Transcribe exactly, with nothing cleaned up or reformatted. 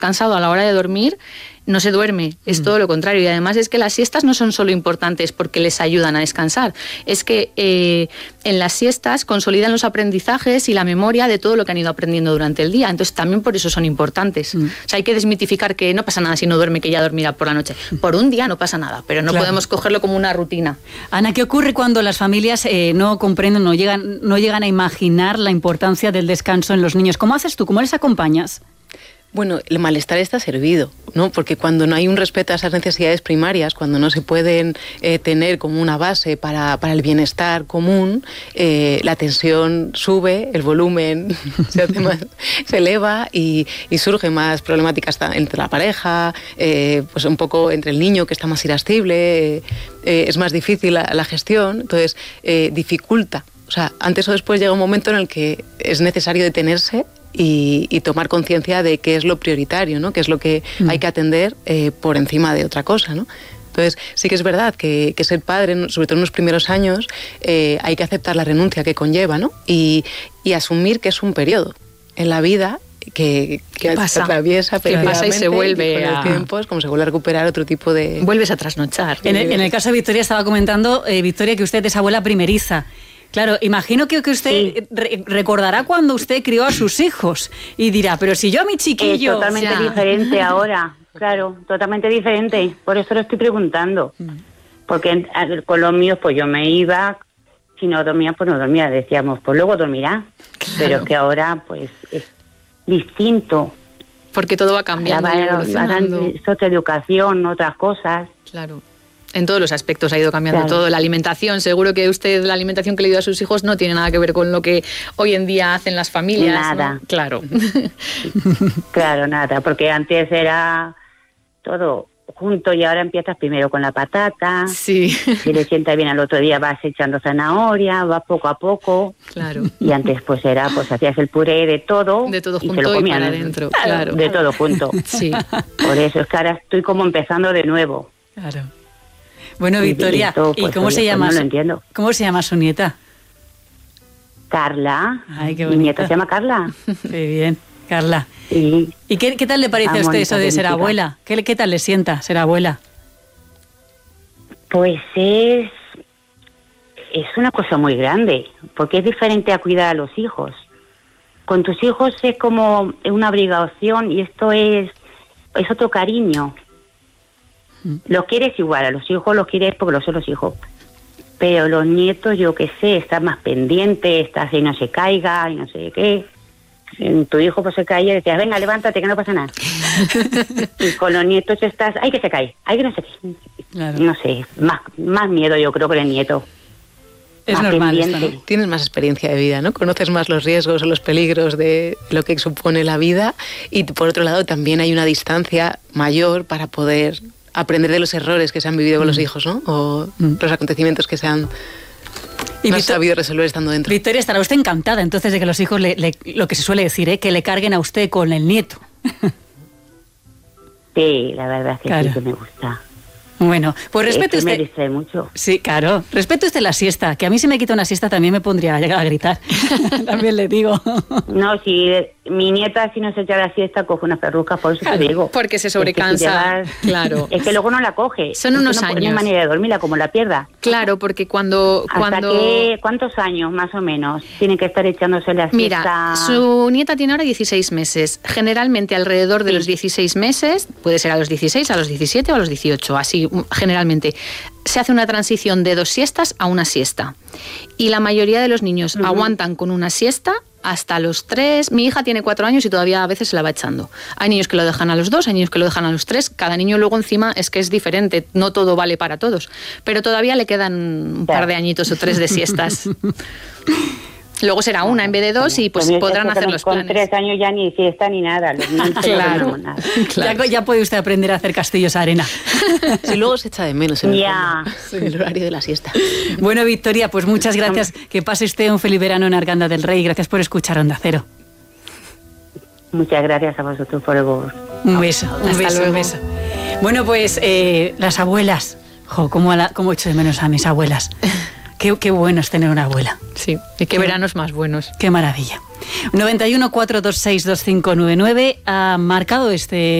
cansado a la hora de dormir, no se duerme, es mm. todo lo contrario. Y además es que las siestas no son solo importantes porque les ayudan a descansar, es que eh, en las siestas consolidan los aprendizajes y la memoria de todo lo que han ido aprendiendo durante el día. Entonces también por eso son importantes. Mm. O sea, hay que desmitificar que no pasa nada si no duerme, que ya dormirá por la noche. Por un día no pasa nada, pero no claro. podemos cogerlo como una rutina. Ana, ¿qué ocurre cuando las familias eh, no comprenden, no llegan, no llegan a imaginar la importancia del descanso en los niños? ¿Cómo haces tú? ¿Cómo les acompañas? Bueno, el malestar está servido, ¿no? Porque cuando no hay un respeto a esas necesidades primarias, cuando no se pueden eh, tener como una base para, para el bienestar común, eh, la tensión sube, el volumen se, hace más, se eleva y, y surge más problemáticas entre la pareja, eh, pues un poco entre el niño que está más irascible, eh, eh, es más difícil la, la gestión, entonces eh, dificulta. O sea, antes o después llega un momento en el que es necesario detenerse Y, y tomar conciencia de qué es lo prioritario, ¿no? Qué es lo que mm. hay que atender eh, por encima de otra cosa, ¿no? Entonces, sí que es verdad que, que ser padre, sobre todo en los primeros años, eh, hay que aceptar la renuncia que conlleva, ¿no? Y, y asumir que es un periodo en la vida que, que pasa? atraviesa pasa y se vuelve y con el a... tiempo es como se vuelve a recuperar otro tipo de... Vuelves a trasnochar. En el, en el caso de Victoria estaba comentando, eh, Victoria, que usted es abuela primeriza. Claro, imagino que, que usted sí. re- recordará cuando usted crió a sus hijos y dirá, pero si yo a mi chiquillo... Es totalmente ya. diferente ahora, claro, totalmente diferente. Por eso lo estoy preguntando. Porque con los míos, pues yo me iba, si no dormía, pues no dormía. Decíamos, pues luego dormirá. Claro. Pero es que ahora, pues, es distinto. Porque todo va cambiando y evolucionando. Es otra educación, otras cosas. Claro. En todos los aspectos ha ido cambiando claro. todo. La alimentación, seguro que usted, la alimentación que le dio a sus hijos no tiene nada que ver con lo que hoy en día hacen las familias. Nada. ¿No? Claro. Claro, nada, porque antes era todo junto y ahora empiezas primero con la patata. Sí. Si le sienta bien al otro día vas echando zanahoria, vas poco a poco. Claro. Y antes pues era, pues hacías el puré de todo. De todo y junto se lo comían, y para adentro, claro. De todo junto. Sí. Por eso es que ahora estoy como empezando de nuevo. Claro. Bueno, Victoria, ¿y, todo, pues, ¿y cómo oye, se llama? Pues no lo entiendo. ¿Cómo se llama su nieta? Carla. Ay, qué bonita. Mi nieta se llama Carla. Qué bien, Carla. Sí. ¿Y qué, qué tal le parece a usted eso de ser abuela? ¿Qué, ¿Qué tal le sienta ser abuela? Pues es, es una cosa muy grande, porque es diferente a cuidar a los hijos. Con tus hijos es como una obligación y esto es, es otro cariño. Los quieres igual, a los hijos los quieres porque los son los hijos. Pero los nietos, yo qué sé, estás más pendiente, estás y no se caiga y no sé qué. Tu hijo pues se cae y decías, venga, levántate que no pasa nada. Y con los nietos estás, ay que se cae, ay que no sé qué. Claro. No sé, más, más miedo yo creo que el nieto. Es más normal esto, ¿no? Tienes más experiencia de vida, ¿no? Conoces más los riesgos o los peligros de lo que supone la vida y por otro lado también hay una distancia mayor para poder aprender de los errores que se han vivido con mm. los hijos, ¿no? O mm. los acontecimientos que se han y no Victor- sabido resolver estando dentro. Victoria, estará usted encantada entonces de que los hijos, le, le, lo que se suele decir, ¿eh? Que le carguen a usted con el nieto. Sí, la verdad es que claro. sí que me gusta. Bueno, pues respete es que usted... me distrae mucho. Sí, claro. Respete usted la siesta, que a mí si me quita una siesta también me pondría a llegar a gritar. También le digo. No, si mi nieta si no se echa la siesta coge unas perrucas, por eso claro, te digo. Porque se sobrecansa, es que si llevas, claro. Es que luego no la coge. Son unos no, años. No hay manera de dormirla, como la pierda. Claro, porque cuando... ¿Hasta cuando... qué, cuántos años más o menos tienen que estar echándose la siesta? Mira, su nieta tiene ahora dieciséis meses. Generalmente alrededor de sí. los dieciséis meses, puede ser a los dieciséis, a los diecisiete o a los dieciocho, así generalmente. Se hace una transición de dos siestas a una siesta. Y la mayoría de los niños uh-huh. aguantan con una siesta hasta los tres. Mi hija tiene cuatro años y todavía a veces se la va echando. Hay niños que lo dejan a los dos, hay niños que lo dejan a los tres. Cada niño luego encima es que es diferente. No todo vale para todos. Pero todavía le quedan un par de añiñitos o tres de siestas. Luego será una en vez de dos y pues con podrán hacer los con planes. Con tres años ya ni fiesta ni nada. Los niños claro, no nada. claro. Ya, ya puede usted aprender a hacer castillos a arena. Si luego se echa de menos en ya. el, el horario de la siesta. Bueno, Victoria, pues muchas gracias. Que pase usted un feliz verano en Arganda del Rey. Gracias por escuchar Onda Cero. Muchas gracias a vosotros por el voz. Un beso, un Hasta beso, luego. un beso. Bueno, pues eh, las abuelas. Jo, cómo, la, cómo echo de menos a mis abuelas. Qué, qué bueno es tener una abuela. Sí, y qué, qué veranos más buenos. Qué maravilla. noventa y uno, cuatrocientos veintiséis, veinticinco noventa y nueve ha marcado este